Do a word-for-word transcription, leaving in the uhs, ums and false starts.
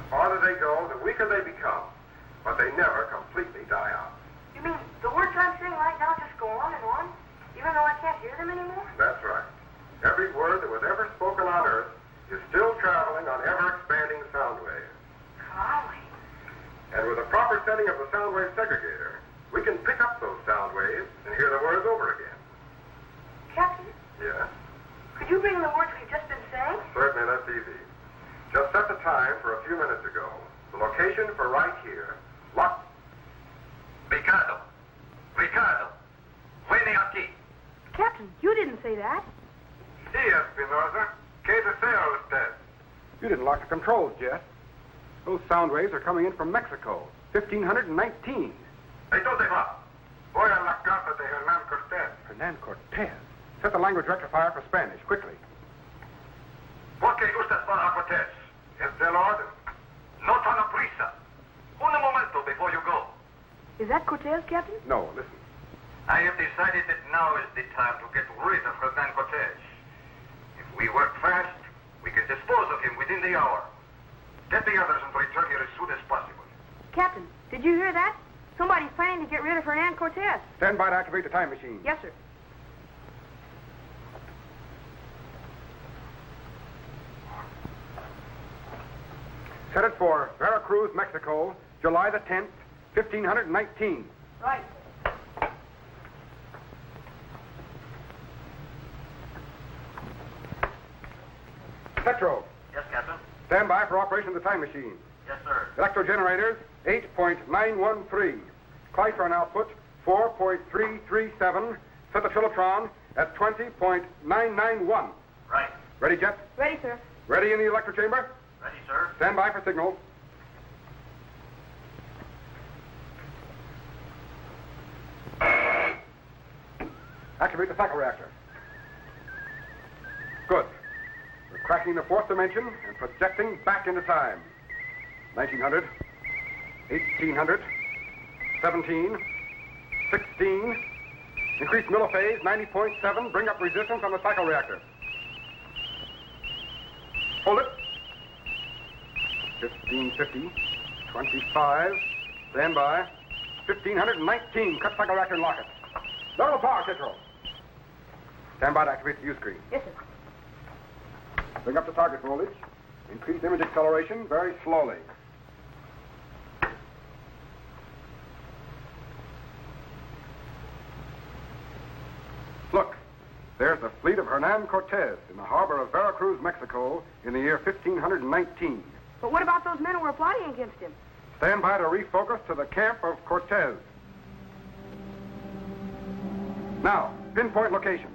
The farther they go, the weaker they become. But they never completely die out. You mean the words I'm saying right now just go on and on, even though I can't hear them anymore? That's right. Every word that was ever spoken on Earth is still traveling on ever-expanding sound waves. Golly. And with a proper setting of the sound wave segregator, we can pick up those sound waves and hear the words over again. Captain? Yeah? Could you bring the words we've just been saying? Certainly, that's easy. Just set the time for a few minutes ago. The location for right here. Lock. Ricardo. Ricardo. Vieni aquí. Captain, you didn't say that. Sí, Espinosa. ¿Qué desea usted? You didn't lock the controls, Jet. Those sound waves are coming in from Mexico. fifteen nineteen. ¿Dónde va? Voy a la casa de Hernán Cortés. Hernan Cortez. Set the language rectifier for Spanish, quickly. ¿Por qué usted va a Cortés? Es del orden. No tan a prisa. Un momento before you go. Is that Cortez, Captain? No, listen. I have decided that now is the time to get rid of Hernan Cortés. If we work fast, we can dispose of him within the hour. Get the others and return here as soon as possible. Captain, did you hear that? Somebody's planning to get rid of Hernan Cortez. Stand by to activate the time machine. Yes, sir. Set it for Veracruz, Mexico, July the tenth, fifteen nineteen. Right. Petro, Yes, Captain. stand by for operation of the time machine. Yes, sir. Electro generators, eight point nine one three. Clytron output, four point three three seven. Set the Trilotron at twenty point nine nine one. Right. Ready, Jet? Ready, sir. Ready in the electro chamber? Ready, sir. Stand by for signal. Activate the cycle reactor. Good. We're cracking the fourth dimension and projecting back into time. nineteen hundred, eighteen hundred, seventeen, sixteen. Increase milliphase, ninety point seven. Bring up resistance on the cycle reactor. Hold it. fifteen fifty, twenty-five. Stand by. fifteen nineteen. Cut cycle reactor and lock it. Level power control. Stand by to activate the view screen. Yes, sir. Bring up the target voltage. Increase image acceleration very slowly. Look, there's the fleet of Hernan Cortez in the harbor of Veracruz, Mexico, in the year fifteen nineteen. But what about those men who were plotting against him? Stand by to refocus to the camp of Cortez. Now, pinpoint location.